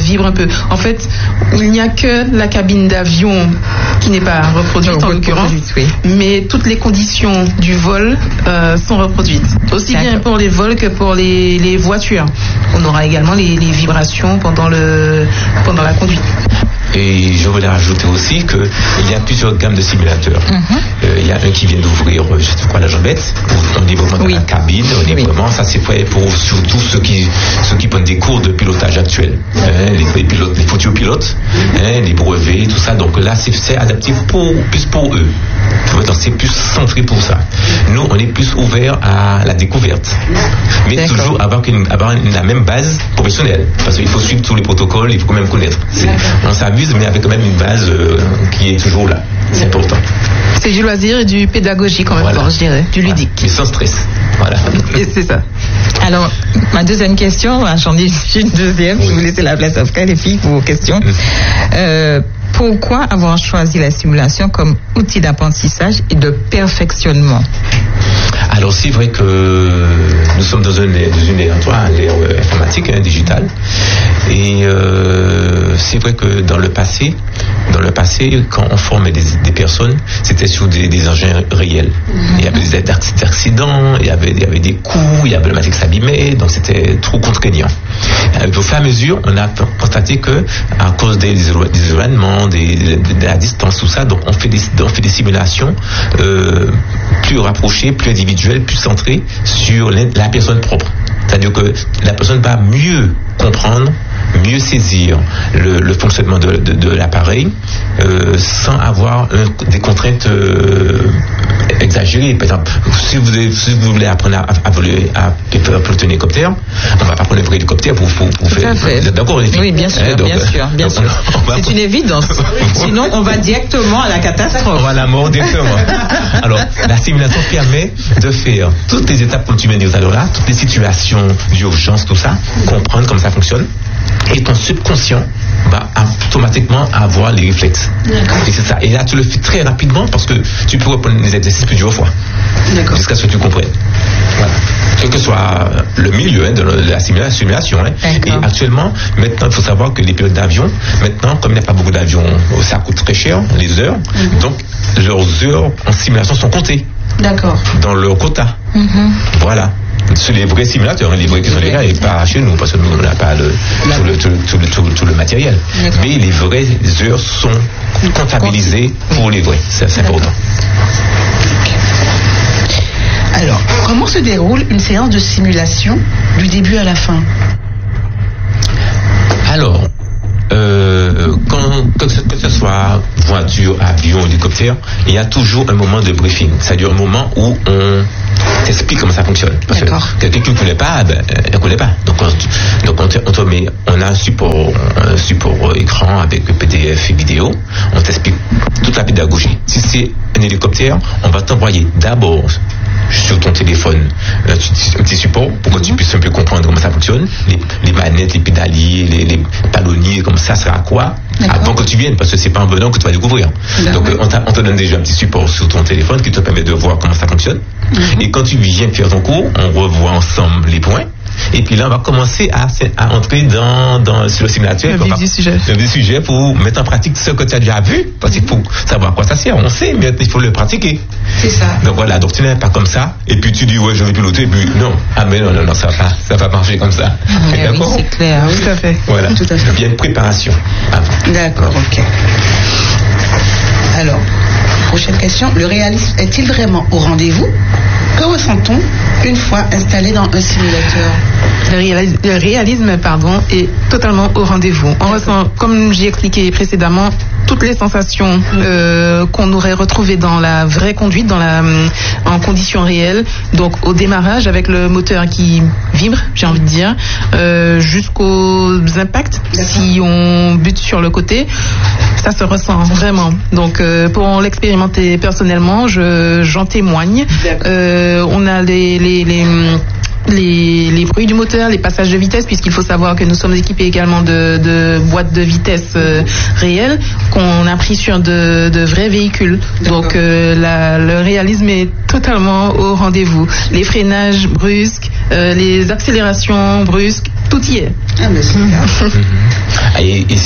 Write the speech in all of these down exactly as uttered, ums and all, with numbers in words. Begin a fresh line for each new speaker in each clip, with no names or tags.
vibre un peu. En fait, il n'y a que la cabine d'avion qui n'est pas reproduite non, en l'occurrence, oui. mais toutes les conditions du vol euh, sont reproduites. Aussi D'accord. bien pour les vols que pour les, les voitures. On aura également les, les vibrations pendant, le, pendant la conduite.
Et je voulais rajouter aussi qu'il y a plusieurs gammes de simulateurs. Mm-hmm. Euh, il y a un qui vient d'ouvrir, je sais pas, la jambette, au niveau de oui. la cabine, au niveau oui. ça c'est fait pour surtout ceux qui, ceux qui prennent des cours de pilotage actuels, hein, les, les pilotes, les futurs pilotes, hein, les brevets, tout ça. Donc là, c'est, c'est adapté pour, plus pour eux. Donc c'est plus centré pour ça. Nous, on est plus ouvert à la découverte. Mais D'accord. toujours avoir, une, avoir une, la même base professionnelle. Parce qu'il faut suivre tous les protocoles, il faut quand même connaître. C'est, on s'amuse, mais avec quand même une base euh, qui est toujours là. C'est important.
C'est du loisir et du pédagogique en même
voilà.
temps, je dirais. Du ludique.
Voilà. Mais sans stress. Voilà.
Et c'est ça.
Alors, ma deuxième question, j'en ai une deuxième, oui. je vous laisser la place après les filles pour vos questions. Mm. Euh, pourquoi avoir choisi la simulation comme outil d'apprentissage et de perfectionnement?
Alors c'est vrai que nous sommes dans une ère, dans une ère, une ère informatique, hein, digitale, et euh, c'est vrai que dans le passé, dans le passé, quand on formait des, des personnes, c'était sur des, des engins réels. Mm-hmm. Il y avait des accidents, il y avait, il y avait des coups, il y avait le matériel qui s'abîmait, donc c'était trop contraignant. Au fur et à mesure, on a constaté que à cause des, des événements, des, de, de la distance, tout ça, donc on fait des, on fait des simulations euh, plus rapprochées, plus individuelles, plus centrées sur la personne propre. C'est-à-dire que la personne va mieux comprendre, mieux saisir le, le fonctionnement de, de, de l'appareil euh, sans avoir euh, des contraintes euh, exagérées. Par exemple, si vous, si vous voulez apprendre à, à, voler, à, à piloter un hélicoptère, on ne va pas prendre un vrai hélicoptère pour, pour, pour faire.
Vous êtes
d'accord, les filles?
Oui, bien sûr, hein, donc, bien sûr, bien donc, sûr. C'est prendre... une évidence. Sinon, on va directement à la catastrophe.
On va à la mort directement. Alors, la simulation permet de faire toutes les étapes comme tu viens de dire tout à l'heure là, toutes les situations d'urgence, tout ça, comprendre comment ça fonctionne. Et ton subconscient va automatiquement avoir les réflexes. D'accord. Et c'est ça. Et là, tu le fais très rapidement parce que tu peux reprendre les exercices plusieurs fois. D'accord. Jusqu'à ce que tu comprennes. Voilà. Quel que soit le milieu hein, de la simulation. Hein. Et actuellement, maintenant, il faut savoir que les pilotes d'avion, maintenant, comme il n'y a pas beaucoup d'avions, ça coûte très cher, les heures. Mm-hmm. Donc, leurs heures en simulation sont comptées.
D'accord.
Dans leur quota. Mm-hmm. Voilà. C'est les vrais simulateurs, les vrais qui sont les là et pas chez nous, parce que nous, on n'a pas le, tout, le, tout, tout, le, tout, tout le matériel. D'accord. Mais les vraies heures sont comptabilisées pour les vrais. C'est, c'est important.
Alors, comment se déroule une séance de simulation du début à la fin?
Alors, euh, quand, que, ce, que ce soit voiture, avion, hélicoptère, il y a toujours un moment de briefing. C'est-à-dire un moment où on t'explique comment ça fonctionne. Parce D'accord. que quelqu'un qui ne connaît pas, ben, elle ne connaît pas. Donc, on, donc on, te, on, te met, on a un support, un support écran avec P D F et vidéo. On t'explique toute la pédagogie. Si c'est un hélicoptère, on va t'envoyer d'abord sur ton téléphone un petit, un petit support pour que tu puisses un peu comprendre comment ça fonctionne, les, les manettes, les pédaliers, les, les palonniers, comme ça sera à quoi. D'accord. Avant que tu viennes, parce que c'est pas un venant que tu vas découvrir. D'accord. Donc on, on te donne déjà un petit support sur ton téléphone qui te permet de voir comment ça fonctionne. Mm-hmm. Et quand tu viens faire ton cours, on revoit ensemble les points. Et puis là, on va commencer à, à entrer dans, dans, sur le simulateur.
Le vif du sujet.
Le vif du sujet pour mettre en pratique ce que tu as déjà vu. Parce qu'il faut savoir à quoi ça sert. On sait, mais il faut le pratiquer.
C'est ça. Donc
voilà, donc tu n'es pas comme ça. Et puis tu dis, ouais, je vais piloter. Et puis non, ah mais non, non, non, ça va pas, ça va pas marcher comme ça.
Oui, d'accord? Oui, c'est clair, oui, tout à fait.
Voilà.
Tout à fait.
Il y a une préparation avant.
D'accord, ok. Alors, prochaine question. Le réalisme est-il vraiment au rendez-vous? Que ressent-on une fois installé dans un simulateur?
Le réalisme, le réalisme pardon, est totalement au rendez-vous. On ressent, comme j'ai expliqué précédemment, toutes les sensations euh, qu'on aurait retrouvées dans la vraie conduite, dans la, en conditions réelles. Donc au démarrage, avec le moteur qui vibre, j'ai envie de dire, euh, jusqu'aux impacts, si on bute sur le côté, ça se ressent vraiment. Donc euh, pour l'expérimenter personnellement, je, j'en témoigne. Euh, on a les... les, les Les, les bruits du moteur, les passages de vitesse, puisqu'il faut savoir que nous sommes équipés également de, de boîtes de vitesse euh, réelles qu'on a pris sur de, de vrais véhicules. D'accord. Donc euh, la, le réalisme est totalement au rendez-vous. Les freinages brusques, euh, les accélérations brusques, tout y est.
Ah, mais c'est mmh.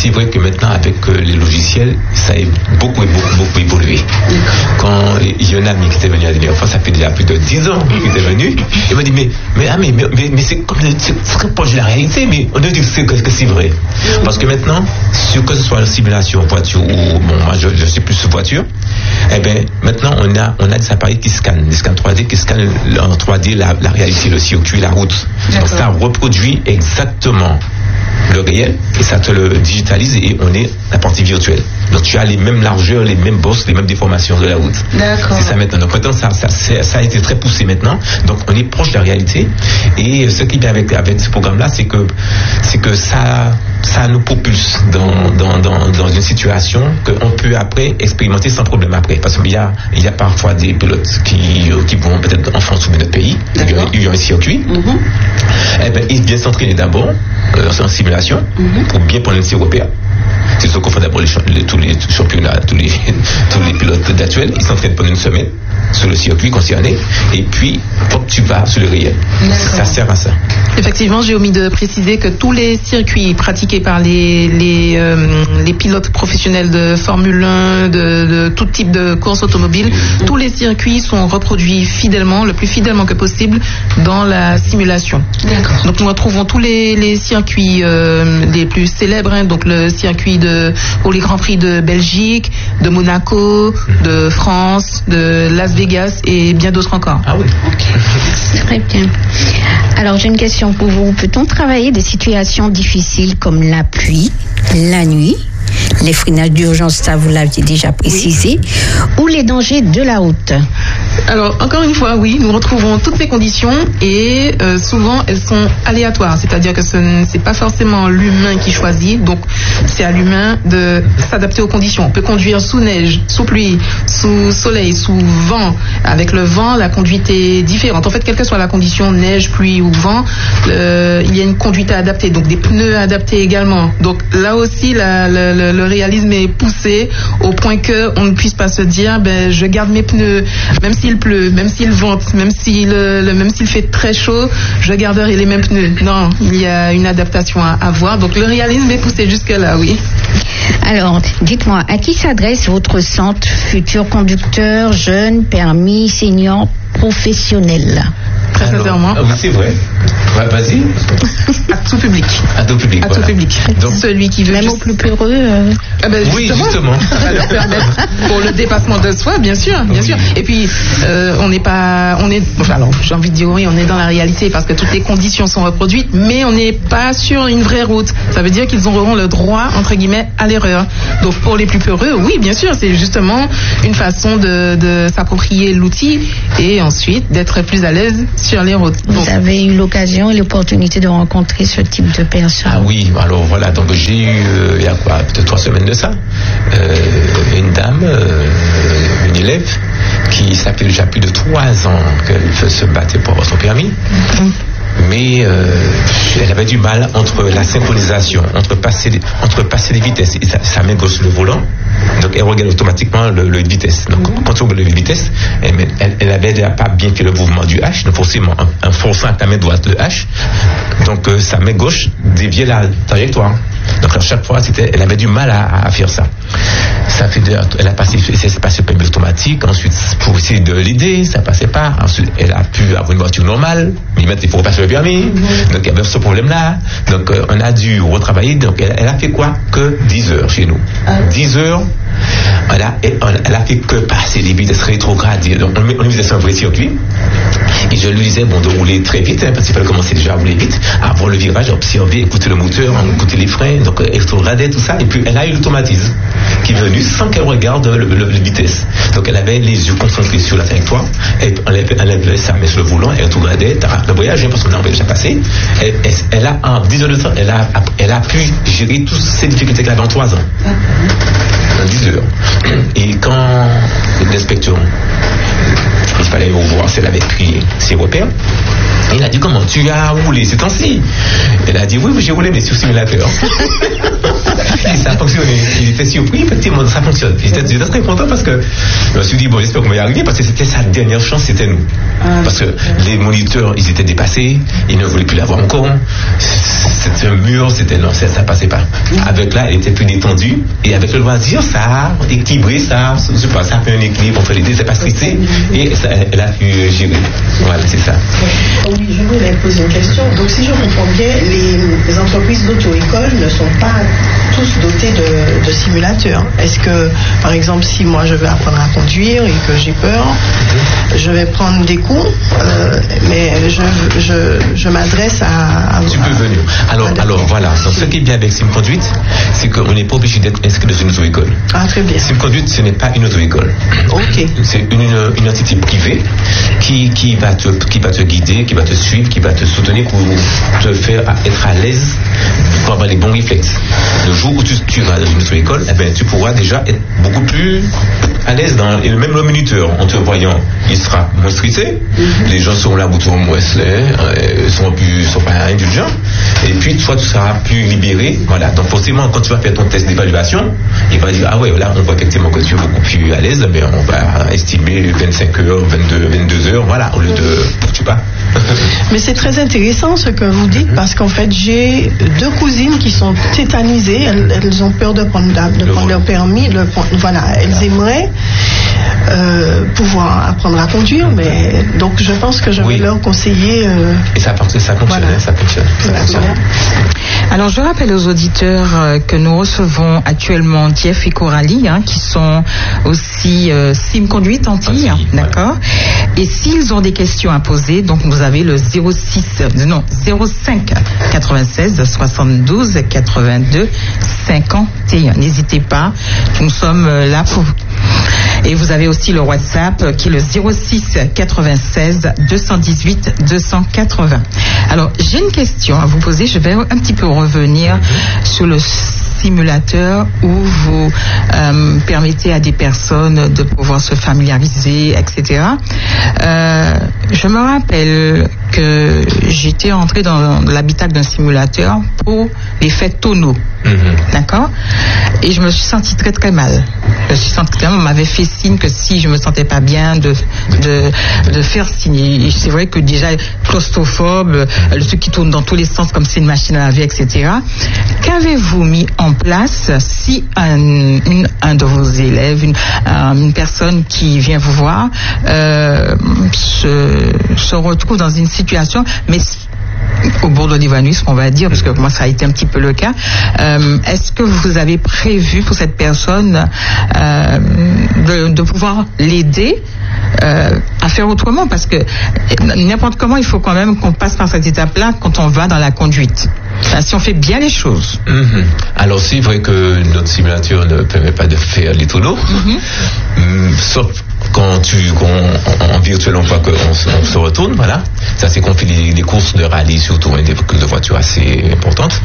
c'est vrai que maintenant, avec euh, les logiciels, ça a beaucoup, beaucoup, beaucoup évolué. Quand il y a un ami qui était venu à la dernière fois, ça fait déjà plus de dix ans qu'il était venu, il m'a dit, mais, mais, ah, mais, mais, mais, mais c'est, c'est très proche de la réalité, mais on doit dire que c'est, que c'est vrai. Parce que maintenant, sur, que ce soit la simulation voiture ou, bon, moi je, je sais plus sur voiture, eh bien, maintenant, on a, on a des appareils qui scannent, des scans trois D qui scannent en trois D la, la réalité, le circuit, la route. Donc ça reproduit exactement le réel et ça te le digitalise et on est la partie virtuelle. Donc tu as les mêmes largeurs, les mêmes bosses, les mêmes déformations de la route.
D'accord.
C'est ça maintenant. Donc maintenant ça, ça, ça a été très poussé maintenant. Donc on est proche de la réalité et ce qui vient avec, avec ce programme-là, c'est que, c'est que ça, ça nous propulse dans, dans, dans, dans une situation qu'on peut après expérimenter sans problème après. Parce qu'il y a, il y a parfois des pilotes qui, qui vont peut-être en France ou dans notre pays, ils ont un circuit. Mm-hmm. Eh ben, ils viennent s'entraîner d'abord euh, en simulation mm-hmm. pour bien prendre le européen. C'est ce qu'on fait d'abord les, les, tous les championnats, tous les, tous les pilotes d'actuels, ils s'entraînent pendant une semaine sur le circuit concerné et puis faut que tu vas sur le réel. Ça sert à ça.
Effectivement, j'ai omis de préciser que tous les circuits pratiqués par les, les, euh, les pilotes professionnels de Formule un, de, de tout type de course automobile, tous les circuits sont reproduits fidèlement, le plus fidèlement que possible dans la simulation.
D'accord.
Donc nous retrouvons tous les, les circuits euh, les plus célèbres, hein, donc le circuit de, pour les Grands Prix de Belgique, de Monaco, de France, de Las Vegas et bien d'autres encore.
Ah oui.
Okay. Très bien. Alors j'ai une question pour vous. Peut-on travailler des situations difficiles comme la pluie, la nuit, les freinages d'urgence, ça vous l'aviez déjà précisé, oui. ou les dangers de la route?
Alors, encore une fois, oui, nous retrouvons toutes ces conditions et euh, souvent elles sont aléatoires, c'est-à-dire que ce n'est pas forcément l'humain qui choisit, donc c'est à l'humain de s'adapter aux conditions. On peut conduire sous neige, sous pluie, sous soleil, sous vent. Avec le vent, la conduite est différente. En fait, quelle que soit la condition, neige, pluie ou vent, euh, il y a une conduite à adapter, donc des pneus adaptés également. Donc là aussi, la, la, le, le réalisme est poussé au point qu'on ne puisse pas se dire, ben, je garde mes pneus, même s'il pleut, même s'il vente, même s'il, le, même s'il fait très chaud, je garderai les mêmes pneus. Non, il y a une adaptation à avoir. Donc le réalisme est poussé jusque-là, oui.
Alors, dites-moi, à qui s'adresse votre centre futurs conducteurs, jeunes, permis, seniors, professionnels?
Très
Alors,
sincèrement.
Oui, c'est vrai. Ouais, vas-y.
À tout public.
À tout public.
À
voilà.
tout public. Donc, celui qui veut.
Même
juste...
au plus peureux. Euh...
Ah ben,
oui, justement.
Ça va leur permettre pour le dépassement de soi, bien sûr, bien oui. sûr. Et puis, euh, on n'est pas, on est, enfin, alors, j'ai envie de dire oui, on est dans la réalité parce que toutes les conditions sont reproduites, mais on n'est pas sur une vraie route. Ça veut dire qu'ils auront le droit, entre guillemets, à l'erreur. Donc, pour les plus peureux, oui, bien sûr, c'est justement une façon de, de s'approprier l'outil et ensuite d'être plus à l'aise sur les routes.
Vous
Donc,
avez eu l'occasion et l'opportunité de rencontrer ce type de personnes?
Ah oui, alors voilà, donc j'ai eu, euh, il y a quoi, peut-être trois semaines de ça, euh, une dame, euh, une élève, qui s'appelle déjà plus de trois ans qu'elle se battait pour avoir son permis. Mm-hmm. Mais euh, elle avait du mal entre la synchronisation, entre passer, entre passer les vitesses et sa, sa main gauche sur le volant. Donc elle regarde automatiquement le, le vitesse. Donc mm-hmm. quand on regarde le vitesse, elle, elle, elle avait déjà pas bien fait le mouvement du H, donc forcément en, en forçant avec la main droite le H. Donc euh, sa main gauche déviait la trajectoire. Donc à chaque fois, c'était, elle avait du mal à, à faire ça. Ça fait de, elle a passé, c'est passé par une automatique. Ensuite, pour essayer de l'aider, ça passait pas. Ensuite, elle a pu avoir une voiture normale. Mais maintenant, il faut repasser le permis. Mm-hmm. Donc il y avait ce problème-là. Donc euh, on a dû retravailler. Donc elle, elle a fait quoi? Que dix heures chez nous. Ah. dix heures. Elle a, elle, elle a fait que passer les vitesses rétrogrades. Donc on, on lui faisait un vrai circuit. Et je lui disais, bon, de rouler très vite, hein, parce qu'il fallait commencer déjà à rouler vite, avant le virage, observer, écouter le moteur, écouter les freins, donc rétrograder, tout ça. Et puis elle a eu l'automatisme qui est venu sans qu'elle regarde le, le, le vitesse. Donc elle avait les yeux concentrés sur la trajectoire, et elle avait sa main sur le volant, elle rétrogradait, le voyage, parce qu'on a déjà passé. Elle, elle, elle a, en dix heures de temps, elle a, elle a pu gérer toutes ces difficultés qu'elle avait en trois ans. En dix heures. Et quand l'inspecteur, il fallait voir si elle avait pris ses repères, il a dit, comment tu as roulé ces temps-ci? Elle a dit, oui, oui, j'ai roulé, mais sur simulateur. Et ça a fonctionné. Il était surpris, effectivement, ça fonctionne. J'étais, j'étais très content parce que je me suis dit, bon, j'espère qu'on va y arriver parce que c'était sa dernière chance, c'était nous. Parce que les moniteurs, ils étaient dépassés, ils ne voulaient plus l'avoir encore. C'était un mur, c'était non, ça, ça passait pas. Avec là, elle était plus détendue et avec le loisir, ça a équilibré, ça, je sais pas, ça a fait un équilibre entre les deux, c'est pas stressé et ça, elle a pu gérer. Voilà, c'est ça.
Oui, je voulais poser une question. Donc, si je comprends bien, les, les entreprises d'auto-école ne sont pas tous dotés de, de simulateurs. Est-ce que, par exemple, si moi je veux apprendre à conduire et que j'ai peur, je vais prendre des cours, euh, mais je, je, je m'adresse à, à...
Tu peux venir. Alors, alors voilà. Donc, ce qui est bien avec SimConduite, c'est qu'on n'est pas obligé d'être inscrit dans une auto-école.
Ah, très bien.
SimConduite, ce n'est pas une auto-école.
Ok.
C'est une, une, une entité privée qui, qui, va te, qui va te guider, qui va te suivre, qui va te soutenir pour te faire être à l'aise, pour avoir les bons réflexes. Le jour où tu, tu vas dans une auto-école, eh ben, tu pourras déjà être beaucoup plus à l'aise dans, et même le minuteur, en te voyant, il sera moins stressé. Mm-hmm. Les gens seront là, boutons moins euh, sont plus, sont pas indulgents. Et puis, toi, tu seras plus libéré. Voilà. Donc, forcément, quand tu vas faire ton test d'évaluation, il va dire, ah ouais, là, on voit effectivement que tu es beaucoup plus à l'aise, mais on va estimer vingt-cinq heures, vingt-deux, vingt-deux heures, voilà, au lieu de, tu vois.
Mais c'est très intéressant ce que vous dites, parce qu'en fait, j'ai deux cousines qui sont tétanisées, elles, elles ont peur de prendre, de
le
prendre leur permis, le, voilà, elles aimeraient euh, pouvoir apprendre à conduire, mais donc je pense que je vais oui. leur conseiller. Euh,
Et ça, ça fonctionne, voilà. ça fonctionne. Ça fonctionne.
Alors, je rappelle aux auditeurs euh, que nous recevons actuellement Jeff et Coralie, hein, qui sont aussi euh, SimConduite Antilles, hein, d'accord. Et s'ils ont des questions à poser, donc vous avez le zéro six, non, zéro cinq quatre-vingt-seize soixante-douze quatre-vingt-deux cinquante et un. N'hésitez pas, nous sommes là pour. Et vous avez aussi le WhatsApp qui est le zéro six quatre-vingt-seize deux cent dix-huit deux cent quatre-vingts. Alors, j'ai une question à vous poser. Je vais un petit peu revenir sur le simulateur où vous euh, permettez à des personnes de pouvoir se familiariser, et cetera. Euh, je me rappelle que j'étais entrée dans, dans l'habitacle d'un simulateur pour l'effet tonneau. Mm-hmm. D'accord? Et je me suis sentie très très mal. Je me suis sentie très mal. On m'avait fait signe que si je me sentais pas bien de, de, de faire signe. Et c'est vrai que déjà, claustrophobe, le truc qui tourne dans tous les sens comme c'est une machine à laver, et cetera. Qu'avez-vous mis en place si un, une, un de vos élèves, une, une personne qui vient vous voir, euh, se, se retrouve dans une situation, mais au bord de l'évanouissement, on va dire, parce que moi ça a été un petit peu le cas. Euh, est-ce que vous avez prévu pour cette personne euh, de, de pouvoir l'aider euh, à faire autrement, parce que n'importe comment, il faut quand même qu'on passe par cette étape-là quand on va dans la conduite. Enfin, si on fait bien les choses.
Mm-hmm. Alors c'est vrai que notre simulateur ne permet pas de faire les tonneaux, mm-hmm. mm, sauf quand tu, quand, en virtuel, on voit qu'on on se retourne, voilà. Ça, c'est qu'on fait des, des courses de rallye, surtout des véhicules de voiture assez importantes.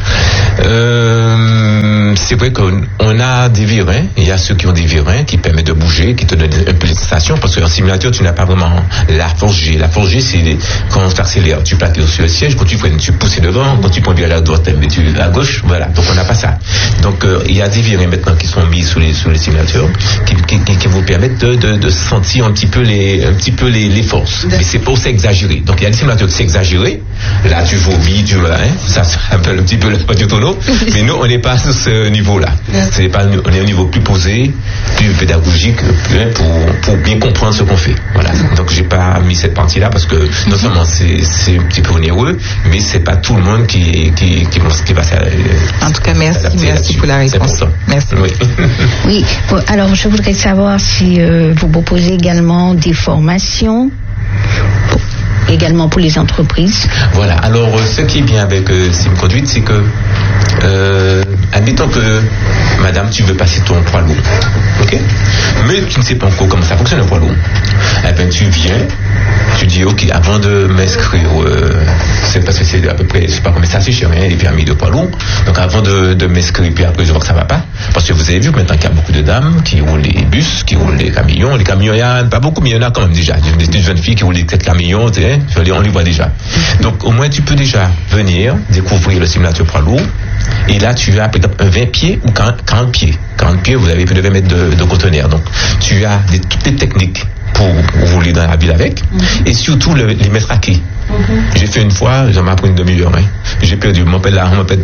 Euh, c'est vrai qu'on on a des vérins. Il y a ceux qui ont des vérins qui permettent de bouger, qui te donnent un peu de sensation, parce qu'en simulateur, tu n'as pas vraiment la force G. La force G, c'est quand tu accélères, tu plaques sur le siège, quand tu freines, tu pousses devant, quand tu prends à la droite, tu à gauche, voilà. Donc, on n'a pas ça. Donc, euh, il y a des vérins maintenant qui sont mis sous les, sous les simulateurs, qui, qui, qui, qui vous permettent de, de, de sentir un petit peu les, un petit peu les, les forces. Mais c'est pas aussi exagéré. Donc, il y a des simulateurs qui c'est exagéré. Là, tu vomis, tu vois, hein. Ça, c'est un peu un petit peu le pas du tonneau. Mais nous, on n'est pas sur ce niveau-là. C'est pas, on est au niveau plus posé, plus pédagogique, plus, pour, pour bien comprendre ce qu'on fait. Voilà. Donc, j'ai pas mis cette partie-là parce que, non seulement c'est, c'est un petit peu onéreux, mais c'est pas tout le monde qui, qui, qui, qui va s'adapter.
En tout cas, merci, merci pour la réponse.
Merci.
Oui.
Oui. Alors, je voudrais savoir si euh, vous proposez également des formations, pour, également pour les entreprises.
Voilà. Alors, ce qui est bien avec euh, SimConduite, c'est que, euh, admettons que, madame, tu veux passer ton poids lourd, ok? Mais tu ne sais pas encore comment ça fonctionne un poids lourd. Eh bien, tu viens, tu dis, ok, avant de m'inscrire, euh, c'est parce que c'est à peu près, je sais pas combien ça c'est cher, hein, les permis de poids lourd. Donc, avant de, de m'inscrire, puis après, je vois que ça va pas. Parce que vous avez vu maintenant qu'il y a beaucoup de dames qui roulent les bus, qui roulent les camions. Les camions, il y a pas beaucoup, mais il y en a quand même déjà. Il y a des jeunes filles qui roulent les camions, tu sais, on les voit déjà. Donc, au moins, tu peux déjà venir découvrir le simulateur poids lourd. Et là, tu as peut-être vingt pieds ou quarante pieds. quarante pieds, vous avez plus de vingt mètres de, de conteneur. Donc, tu as des, toutes les techniques pour, pour rouler dans la ville avec. Mm-hmm. Et surtout, le, les mettre à quai. Mm-hmm. J'ai fait une fois, j'en m'a pris une demi-heure. Hein. J'ai perdu. On m'appelle là, on m'appelle.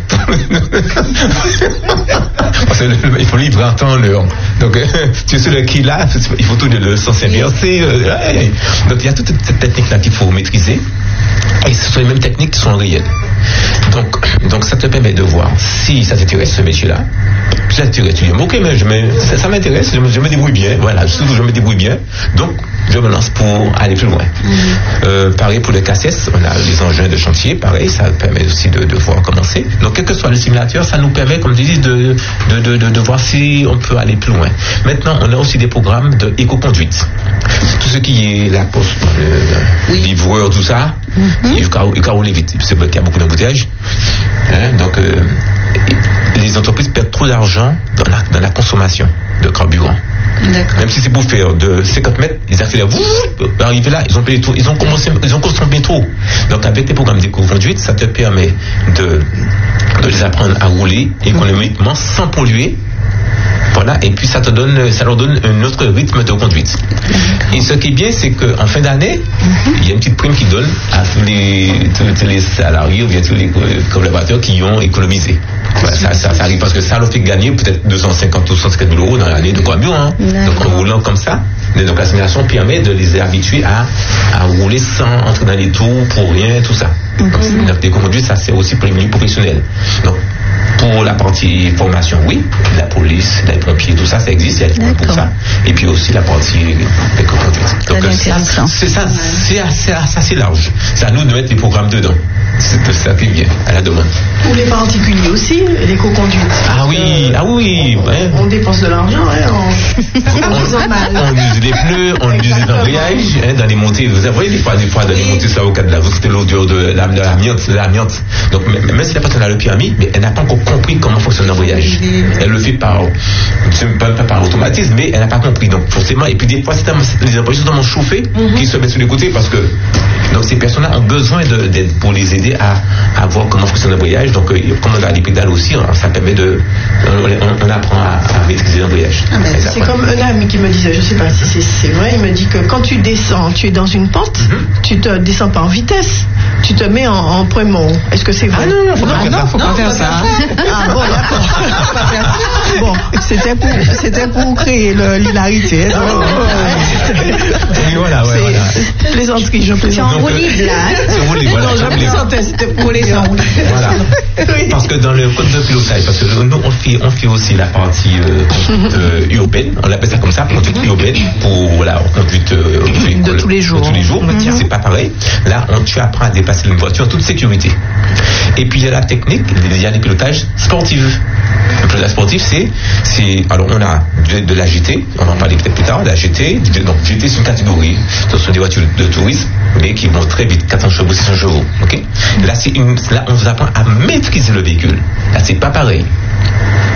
Il faut livrer en temps l'heure. Donc, euh, tu es sur le quai là, il faut tout de s'en servir. C'est, euh, ouais. Donc, il y a toute cette technique-là qu'il faut maîtriser. Et ce sont les mêmes techniques qui sont réelles. Donc, donc ça te permet de voir si ça t'intéresse ce métier-là. Ça t'intéresse, tu dis, ok, mais, je me, ça, ça m'intéresse, je me, je me débrouille bien. Voilà, surtout je me débrouille bien. Donc, je me lance pour aller plus loin. Mm-hmm. Euh, pareil pour le K C S, on a les engins de chantier, pareil, ça permet aussi de, de voir comment c'est. Donc, quel que soit le simulateur, ça nous permet, comme tu dis, de, de, de, de, de voir si on peut aller plus loin. Maintenant, on a aussi des programmes d'éco-conduite. Tout ce qui est la poste, le oui. livreur, tout ça, mm-hmm. il faut rouler vite. C'est qu'il y a beaucoup d'embouteillages. Hein, donc, euh, les entreprises perdent trop d'argent dans la, dans la consommation de carburant. D'accord. Même si c'est pour faire de cinquante mètres, ils accélèrent, arriver là, ils ont payé tout, ils ont commencé, ils ont consommé trop. Donc avec les programmes d'éco-conduite, ça te permet de, de les apprendre à rouler économiquement sans polluer. Voilà, et puis ça te donne, ça leur donne un autre rythme de conduite. Et ce qui est bien, c'est qu'en fin d'année, mm-hmm. il y a une petite prime qui donne à tous les, tous les salariés ou bien tous les collaborateurs qui ont économisé. Voilà, ça, ça, ça arrive parce que ça leur fait gagner peut-être deux cent cinquante ou cent cinquante mille euros dans l'année de carburant. Hein. Donc en roulant comme ça, donc la simulation permet de les habituer à, à rouler sans entrer dans les tours pour rien, tout ça. Mm-hmm. Donc l'éco-conduite, ça sert aussi pour les milieux professionnels. Donc pour la partie formation, oui, la police, les pompiers, tout ça, ça existe, il y a des programmes pour ça. Et puis aussi la partie éco-conduite. Donc ça, c'est ça, c'est assez, assez large. C'est à nous de mettre les programmes dedans. C'est ça qui vient à la demande.
Pour les particuliers aussi, l'éco-conduite.
Ah oui, euh, ah oui.
On,
ouais.
on dépense de l'argent, hein, en, en faisant mal.
On use les pneus, on use les embrayages, hein, dans les montées. Vous voyez des fois, des fois dans les montées, ça au cas de la c'était l'odeur de l'amiante, de l'amiante. Donc même si la personne a le permis, mais elle n'a pas encore compris comment fonctionne l'embrayage. Elle le fait par, pas, pas par automatisme, mais elle n'a pas compris. Donc forcément, et puis des fois, c'est les embrayages sont tellement chauffés mm-hmm. qu'ils se mettent sur les côtés parce que donc ces personnes-là ont besoin de, d'aide pour les aider à, à voir comment fonctionne l'embrayage. Donc euh, comme on a les pédales aussi, hein, ça permet de, on, on apprend à, à maîtriser l'embrayage.
Ah ben, c'est comme un ami qui me disait, je ne sais pas si c'est, c'est vrai, il me dit que quand tu descends, tu es dans une pente, mm-hmm. tu te descends pas en vitesse, tu te mets en, en premier. Est-ce que c'est vrai?
Ah non, non, faut
ah,
pas,
non,
faut
pas,
pas
faire ça.
Ah bon, d'accord. Bon, c'était pour, c'était pour créer le, l'hilarité. Hein,
oh, oui, voilà, ouais, voilà.
Plaisanterie, je plaisante.
Tu en roulis là.
C'est roulé, voilà.
Non, je plaisantais, c'était pour les gens.
Voilà. Oui. Parce que dans le code de pilotage, parce que nous, on fait, on fait aussi la partie euh, euh, urbaine, on appelle ça comme ça, conduite urbaine, pour voilà, conduite euh,
de, de tous les jours.
De tous les jours,
mm-hmm.
c'est pas pareil. Là, on, tu apprends à dépasser une voiture en toute sécurité. Et puis, il y a la technique, il y a les pilotages sportifs. Le pilotage sportif, c'est, c'est, alors on a de, de la G T, on en parlait peut-être plus tard, la G T, de, donc G T c'est une catégorie, ce sont des voitures de tourisme, mais qui vont très vite, quatre cents chevaux, six cents chevaux, ok? Là, c'est une, là, on vous apprend à maîtriser le véhicule. Là, c'est pas pareil.